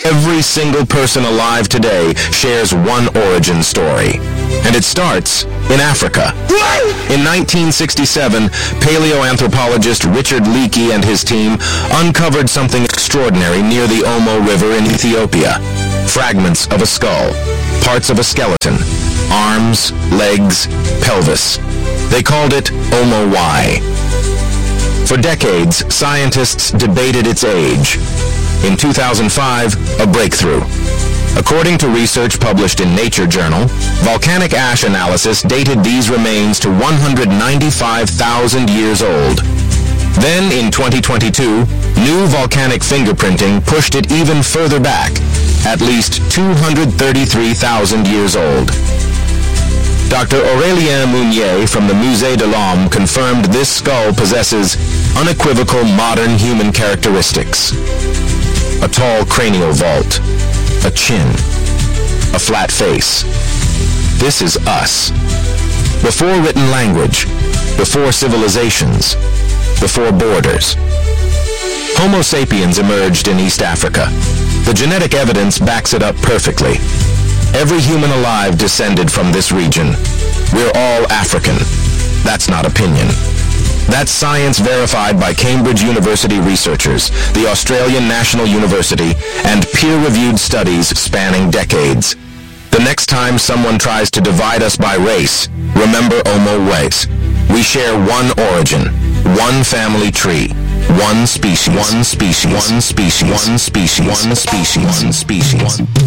Every single person alive today shares one origin story. And it starts in Africa. In 1967, paleoanthropologist Richard Leakey and his team uncovered something extraordinary near the Omo River in Ethiopia. Fragments of a skull, parts of a skeleton, arms, legs, pelvis. They called it Omo Y. For decades, scientists debated its age. In 2005, a breakthrough. According to research published in Nature Journal, volcanic ash analysis dated these remains to 195,000 years old. Then, in 2022, new volcanic fingerprinting pushed it even further back, at least 233,000 years old. Dr. Aurélien Mounier from the Musée de l'Homme confirmed this skull possesses unequivocal modern human characteristics. A tall cranial vault, a chin, a flat face. This is us. Before written language, before civilizations, before borders. Homo sapiens emerged in East Africa. The genetic evidence backs it up perfectly. Every human alive descended from this region. We're all African. That's not opinion. That's science verified by Cambridge University researchers, the Australian National University, and peer-reviewed studies spanning decades. The next time someone tries to divide us by race, remember Omo Ways. We share one origin, one family tree, one species, one species, one species, one species, one species, one species.